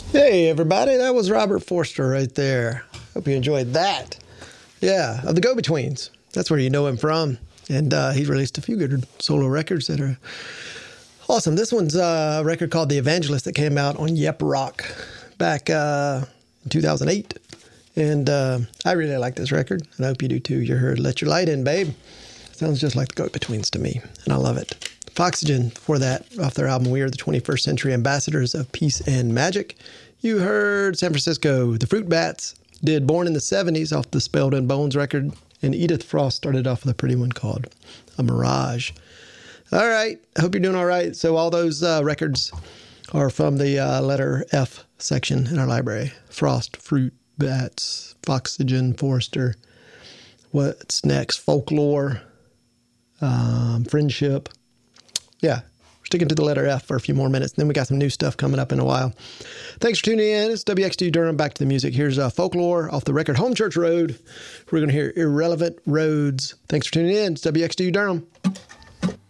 Hey, everybody, that was Robert Forster right there. Hope you enjoyed that. Yeah, of the Go-Betweens. That's where you know him from. And he's released a few good solo records that are awesome. This one's a record called The Evangelist that came out on Yep Rock back in 2008. And I really like this record, and I hope you do too. You heard Let Your Light In, Babe. Sounds just like the Go-Betweens to me, and I love it. Foxygen, for that, off their album We Are the 21st Century Ambassadors of Peace and Magic. You heard San Francisco, the Fruit Bats, did Born in the 70s off the Spelled and Bones record, and Edith Frost started off with a pretty one called A Mirage. All right, I hope you're doing all right. So all those records are from the letter F section in our library. Frost, Fruit Bats, Foxygen, Forster. What's next? Folklore, Friendship. Yeah, we're sticking to the letter F for a few more minutes. And then we got some new stuff coming up in a while. Thanks for tuning in. It's WXD Durham. Back to the music. Here's Folklore off the record Home Church Road. We're going to hear Irrelevant Roads. Thanks for tuning in. It's WXD Durham.